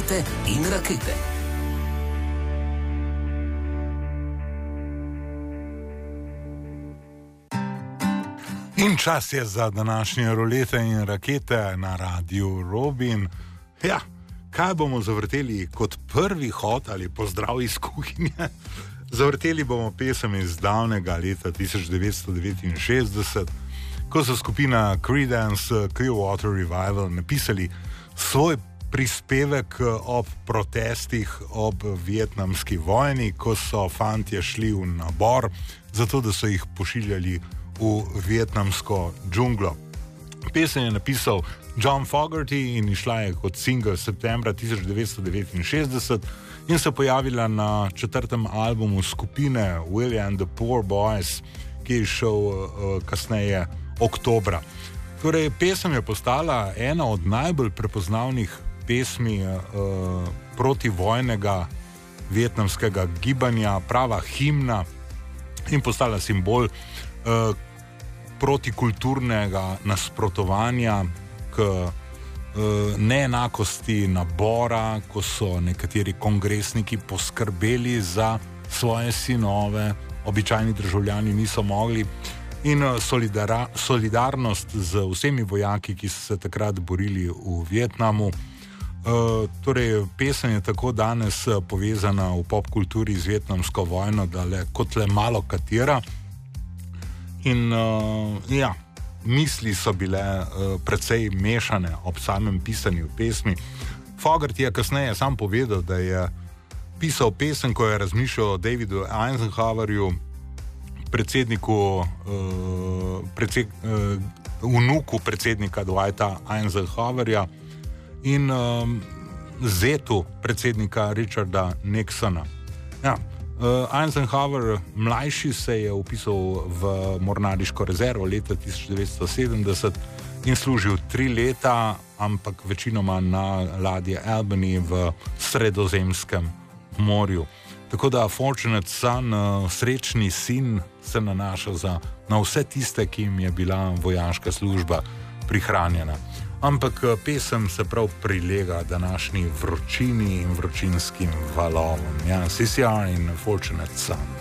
Rakete in rakete. In čas je za današnje rolete in rakete na Radiu Robin. Ja, kaj bomo zavrteli kot prvi hod ali pozdrav iz kuhinje? Zavrteli bomo pesem iz davnega leta 1969, ko so skupina Creedence Clearwater Revival napisali svoj prispevek ob protestih ob vietnamski vojni, ko so fantje šli v nabor, zato da so jih pošiljali v vietnamsko džunglo. Pesem je napisal John Fogerty in išla je kot single septembra 1969 in se pojavila na 4. albumu skupine Willie and the Poor Boys, ki je šel kasneje oktobra. Torej, pesem je postala ena od najbolj prepoznavnih pesmi protivojnega vietnamskega gibanja, prava himna in postala simbol protikulturnega nasprotovanja k neenakosti nabora, ko so nekateri kongresniki poskrbeli za svoje sinove, običajni državljani niso mogli, in solidarnost z vsemi vojaki, ki so se takrat borili v Vietnamu. Torej, pesem je tako danes povezana v popkulturi z vietnamsko vojno, da kot le malo katera. In ja, misli so bile precej mešane ob samem pisanju pesmi. Fogerty je kasneje sam povedal, da je pisal pesem, ko je razmišljal o Davidu Eisenhowerju, vnuku predsednika Dwighta Eisenhowerja in zetu predsednika Richarda Nixona. Ja. Eisenhower mlajši se je vpisal v mornariško rezervo leta 1970 in služil 3 leta, ampak večinoma na ladji Albany v Sredozemskem morju. Tako da Fortunate Son, srečni sin, se nanaša na vse tiste, ki jim je bila vojaška služba prihranjena. Ampak pesem se prav prilega današnji vročini in vročinskim valovom. Ja, CCR in Fortunate Son.